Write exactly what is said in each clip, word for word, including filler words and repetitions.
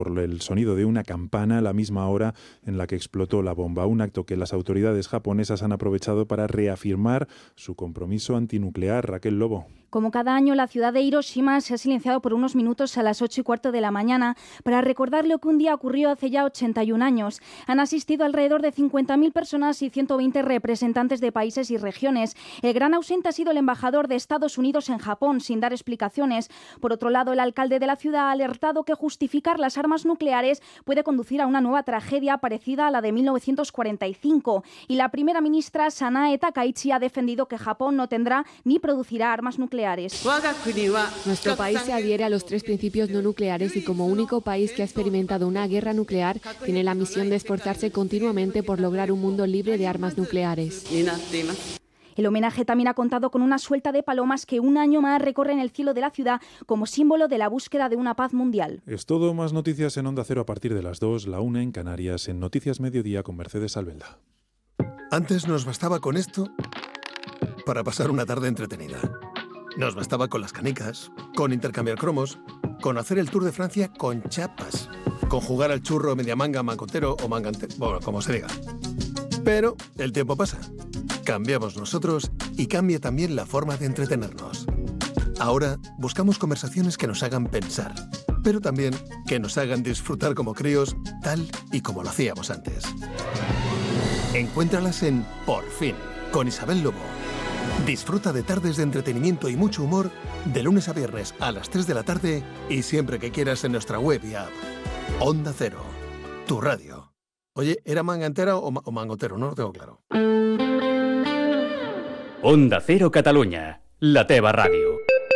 por el sonido de una campana a la misma hora en la que explotó la bomba, un acto que las autoridades japonesas han aprovechado para reafirmar su compromiso antinuclear. Raquel Lobo. Como cada año, la ciudad de Hiroshima se ha silenciado por unos minutos a las ocho y cuarto de la mañana para recordar lo que un día ocurrió hace ya ochenta y un años. Han asistido alrededor de cincuenta mil personas y ciento veinte representantes de países y regiones. El gran ausente ha sido el embajador de Estados Unidos en Japón, sin dar explicaciones. Por otro lado, el alcalde de la ciudad ha alertado que justificar las armas nucleares puede conducir a una nueva tragedia parecida a la de mil novecientos cuarenta y cinco. Y la primera ministra, Sanae Takaichi, ha defendido que Japón no tendrá ni producirá armas nucleares. Nuestro país se adhiere a los tres principios no nucleares y como único país que ha experimentado una guerra nuclear tiene la misión de esforzarse continuamente por lograr un mundo libre de armas nucleares. El homenaje también ha contado con una suelta de palomas que un año más recorren el cielo de la ciudad como símbolo de la búsqueda de una paz mundial. Es todo, más noticias en Onda Cero a partir de las dos, la una en Canarias, en Noticias Mediodía con Mercedes Albelda. Antes nos bastaba con esto para pasar una tarde entretenida. Nos bastaba con las canicas, con intercambiar cromos, con hacer el Tour de Francia con chapas, con jugar al churro, media manga, mangotero o mangantero, bueno, como se diga. Pero el tiempo pasa. Cambiamos nosotros y cambia también la forma de entretenernos. Ahora buscamos conversaciones que nos hagan pensar, pero también que nos hagan disfrutar como críos, tal y como lo hacíamos antes. Encuéntralas en Por Fin, con Isabel Lobo. Disfruta de tardes de entretenimiento y mucho humor de lunes a viernes a las tres de la tarde y siempre que quieras en nuestra web y app. Onda Cero, tu radio. Oye, ¿era manga entera o, ma- o mangotero? No lo tengo claro. Onda Cero Catalunya, la teva ràdio.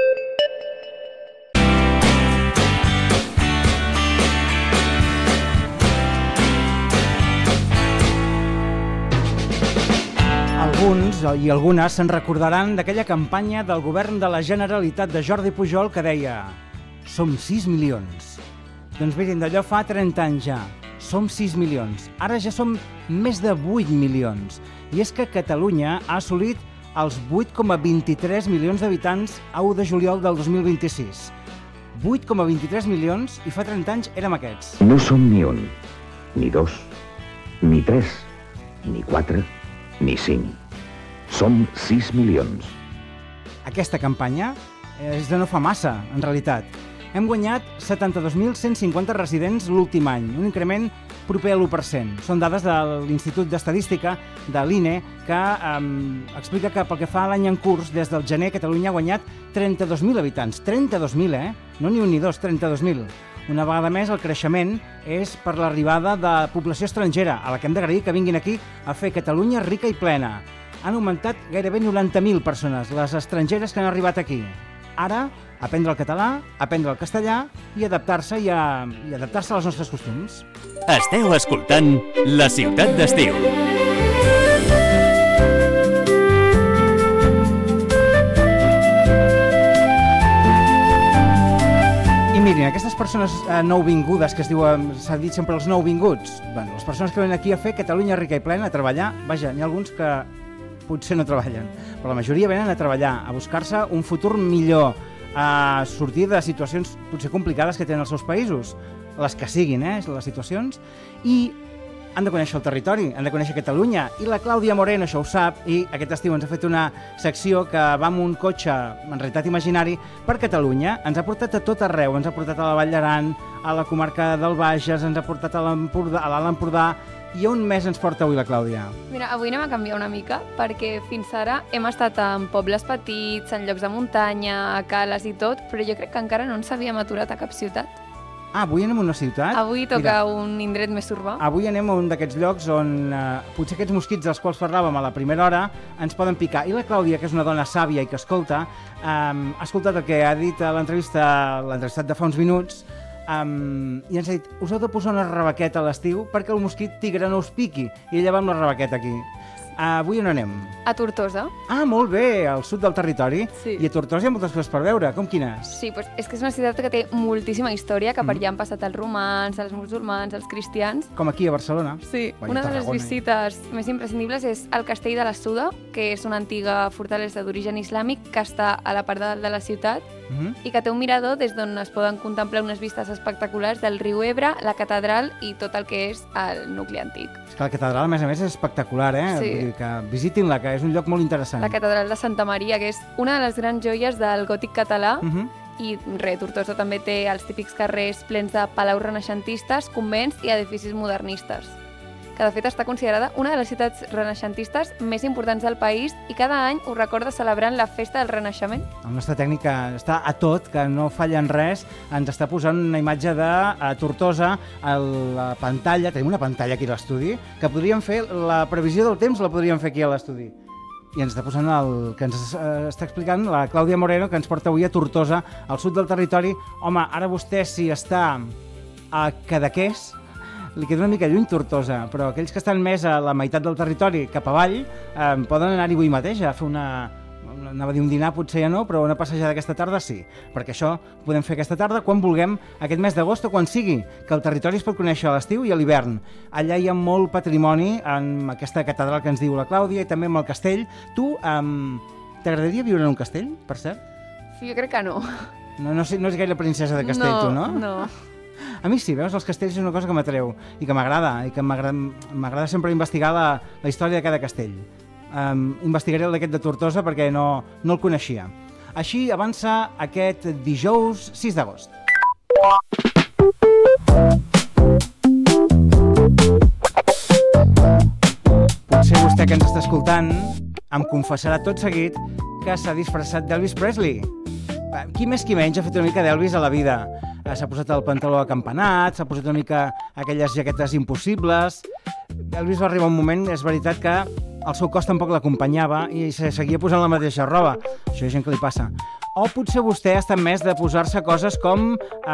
Alguns i algunes se'n recordaran d'aquella campanya del govern de la Generalitat de Jordi Pujol que deia «Som sis milions». Doncs mirin, d'allò fa trenta anys ja. Som sis milions. Ara ja som més de vuit milions. I és que Catalunya ha assolit els vuit coma vint-i-tres milions d'habitants a u de juliol del dos mil vint-i-sis. vuit coma vint-i-tres milions i fa trenta anys érem aquests. No som ni un, ni dos, ni tres, ni quatre, ni cinc. Som sis milions. Aquesta campanya és de no fa massa, en realitat. Hem guanyat setanta-dos mil cent cinquanta residents l'últim any, un increment proper a l'u per cent. Són dades de l'Institut d'Estadística, de l'I N E, que eh, explica que pel que fa a l'any en curs, des del gener, Catalunya ha guanyat trenta-dos mil habitants. trenta-dos mil, eh? No ni un ni dos, trenta-dos mil. Una vegada més, el creixement és per l'arribada de població estrangera, a la que hem d'agrair que vinguin aquí a fer Catalunya rica i plena. Han augmentat gairebé noranta mil persones, les estrangeres que han arribat aquí. Ara, aprendre el català, aprendre el castellà i adaptar-se i, a, i adaptar-se als nostres costums. Esteu escoltant La Ciutat d'Estiu. I mirin, aquestes persones eh, nouvingudes, que es diuen, s'ha dit sempre els nouvinguts, bueno, les persones que venen aquí a fer Catalunya rica i plena, a treballar, vaja, n'hi ha alguns que potser no treballen, però la majoria venen a treballar, a buscar-se un futur millor, a sortir de situacions potser complicades que tenen els seus països, les que siguin, eh, les situacions, i han de conèixer el territori, han de conèixer Catalunya, i la Clàudia Moreno això ho sap, i aquest estiu ens ha fet una secció que va amb un cotxe, en realitat imaginari, per Catalunya, ens ha portat a tot arreu, ens ha portat a la Vall d'Aran, a la comarca del Bages, ens ha portat a l'Empordà, a l'Alt Empordà. I on més ens porta avui la Clàudia? Mira, avui anem a canviar una mica, perquè fins ara hem estat en pobles petits, en llocs de muntanya, a cales i tot, però jo crec que encara no ens havíem aturat a cap ciutat. Ah, avui anem a una ciutat? Avui toca Mira, un indret més urbà. Avui anem a un d'aquests llocs on eh, potser aquests mosquits dels quals parlàvem a la primera hora ens poden picar. I la Clàudia, que és una dona sàvia i que escolta, eh, ha escoltat el que ha dit a l'entrevista, l'entrevistat de fa uns minuts, Um, i ens ha dit, us heu de posar una rebequeta a l'estiu perquè el mosquit tigre no us piqui, i ella va amb la rebequeta aquí. Uh, avui on anem? A Tortosa. Ah, molt bé, al sud del territori. Sí. I a Tortosa hi ha moltes coses per veure, com quines? Sí, pues és que és una ciutat que té moltíssima història, que per allà han passat els romans, els musulmans, els cristians. Com aquí a Barcelona. Sí, Bueno, una de les Tarragona. visites més imprescindibles és el castell de la Suda, que és una antiga fortalesa d'origen islàmic que està a la part de dalt de la ciutat uh-huh. i que té un mirador des d'on es poden contemplar unes vistes espectaculars del riu Ebre, la catedral i tot el que és el nucli antic. És que la catedral, a més a més, és espectacular, eh? Sí. Vull dir que visitin-la, que és un lloc molt interessant. La catedral de Santa Maria, que és una de les grans joies del gòtic català, uh-huh. i res, Tortosa també té els típics carrers plens de palaus renaixentistes, convents i edificis modernistes, que de fet està considerada una de les ciutats renaixentistes més importants del país i cada any ho recorda celebrant la festa del Renaixement. El nostre tècnic està a tot, que no falla en res, ens està posant una imatge de Tortosa a la pantalla, tenim una pantalla aquí a l'estudi, que podríem fer, la previsió del temps la podríem fer aquí a l'estudi. I ens està posant el que ens eh, està explicant la Clàudia Moreno, que ens porta avui a Tortosa, al sud del territori. Home, ara vostè, si està a Cadaqués, li queda una mica lluny Tortosa, però aquells que estan més a la meitat del territori, cap avall, eh, poden anar-hi avui mateix a fer una... anava a dir un dinar, potser ja no, però una passejada aquesta tarda sí, perquè això podem fer aquesta tarda quan vulguem, aquest mes d'agost o quan sigui, que el territori es pot conèixer a l'estiu i a l'hivern. Allà hi ha molt patrimoni en aquesta catedral que ens diu la Clàudia i també amb el castell. Tu, um, t'agradaria viure en un castell, per cert? Jo crec que no. No, no, no és gaire princesa de castell, no, tu, no? No, A mi sí, veus, els castells és una cosa que m'atreu i que m'agrada, i que m'agrada sempre investigar la, la història de cada castell. Um, investigaré el d'aquest de Tortosa perquè no, no el coneixia. Així avança aquest dijous sis d'agost. Potser vostè que ens està escoltant em confessarà tot seguit que s'ha disfressat d'Elvis Presley. Qui més qui menys ha fet una mica d'Elvis a la vida. S'ha posat el pantaló acampanat, s'ha posat una mica aquelles jaquetes impossibles. Elvis va arribar un moment, és veritat, que el seu cos tampoc l'acompanyava i seguia posant la mateixa roba. Això és gent que li passa. O potser vostè està més de posar-se coses com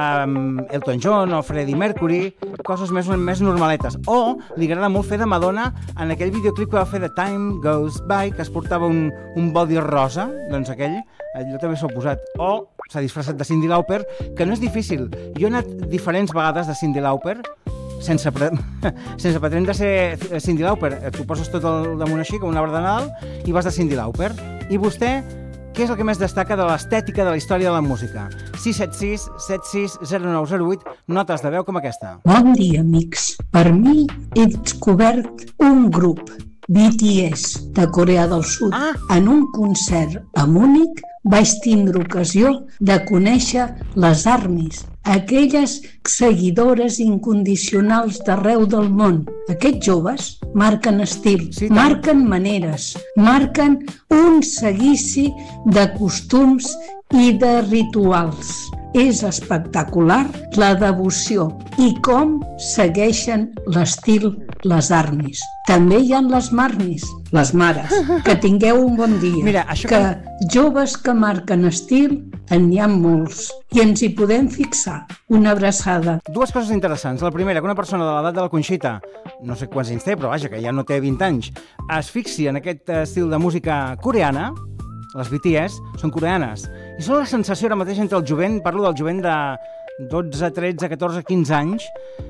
um, Elton John o Freddie Mercury, coses més, més normaletes. O li agrada molt fer de Madonna en aquell videoclip que va fer de Time Goes By, que es portava un, un body rosa, doncs aquell, allò també s'ho ha posat. O s'ha disfressat de Cyndi Lauper, que no és difícil. Jo he anat diferents vegades de Cyndi Lauper, sense, pre... sense pretendre ser Cyndi Lauper. Tu poses tot el damunt així, com un arbre de Nadal, i vas de Cyndi Lauper. I vostè, què és el que més destaca de l'estètica de la història de la música? sis set sis set sis zero nou zero vuit, notes de veu com aquesta. Bon dia, amics. Per mi he descobert un grup, B T S, de Corea del Sud. Ah. En un concert a Múnich vaig tindre ocasió de conèixer les ARMYs, aquelles seguidores incondicionals d'arreu del món. Aquests joves marquen estil, sí, marquen maneres, marquen un seguici de costums i de rituals. És espectacular la devoció i com segueixen l'estil les ARMYs. També hi ha les MARMYs, les mares. Que tingueu un bon dia. Mira, això que, que joves que marquen estil en hi ha molts i ens hi podem fixar. Una abraçada. Dues coses interessants. La primera, que una persona de l'edat de la Conxita, no sé quants anys té, però vaja, que ja no té vint anys, es fixi en aquest estil de música coreana. Les B T S són coreanes i són la sensació ara mateix entre el jovent, parlo del jovent de dotze, tretze, catorze, quinze anys,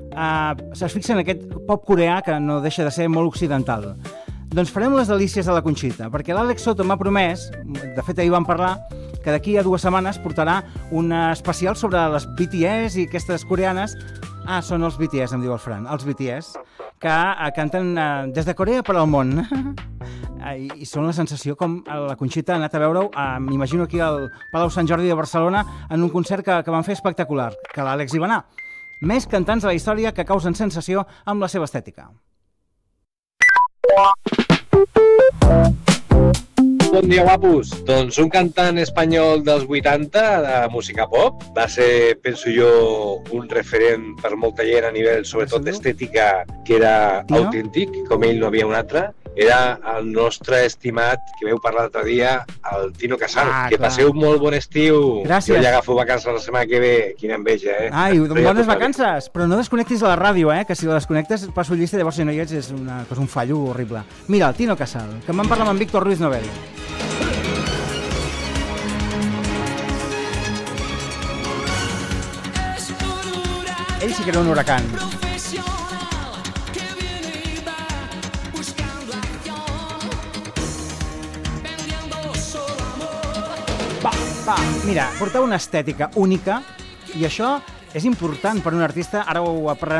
eh, es fixa en aquest pop coreà que no deixa de ser molt occidental. Doncs farem les delícies de la Conxita, perquè l'Àlex Soto m'ha promès, de fet ahir vam parlar, que d'aquí a dues setmanes portarà un especial sobre les B T S i aquestes coreanes. Ah, són els B T S, em diu el Fran, els B T S, que eh, canten eh, des de Corea per al món. I, I són la sensació com la Conxita ha anat a veure-ho, eh, m'imagino aquí al Palau Sant Jordi de Barcelona, en un concert que, que van fer espectacular, que l'Àlex hi va anar. Més cantants de la història que causen sensació amb la seva estètica. Bon dia, guapos. Doncs un cantant espanyol dels vuitanta de música pop. Va ser, penso jo, un referent per molta gent a nivell, sobretot d'estètica, que era Tino? Autèntic, com ell no havia un altre. Era el nostre estimat, que veu parlar l'altre dia, el Tino Casal. Ah, que clar. Passeu molt bon estiu. Gràcies. Jo ja agafo vacances la setmana que ve. Quina enveja, eh? Ai, bones vacances. Però no desconnectis a la ràdio, eh? Que si la desconnectes passo llista i llavors si no hi ets és una cosa, un fallo horrible. Mira, el Tino Casal, que em van parlar amb en Víctor Ruiz Novel. Ell sí que era un huracán. Ah, mira, portar una estètica única i això és important per un artista, ara ho parlarem